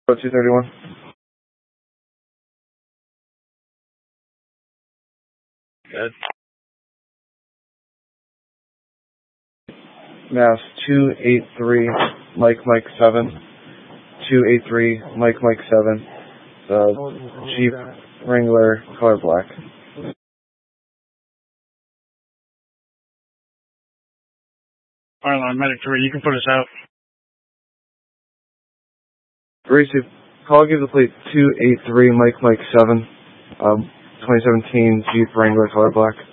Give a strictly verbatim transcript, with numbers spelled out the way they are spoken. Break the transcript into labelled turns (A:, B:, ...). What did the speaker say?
A: two thirty-one.
B: Good.
A: Mass two eight three, Mike Mike seven. two eight three, Mike Mike seven. The Jeep Wrangler, color black.
B: Alright, medic three, you can put us out.
A: Receive. Call give the plate two eight three, Mike Mike seven. Um, twenty seventeen Jeep Wrangler, color black.